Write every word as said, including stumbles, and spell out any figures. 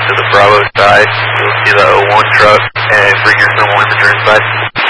to the Bravo side. You'll see the oh one truck and bring your thermal imager inside.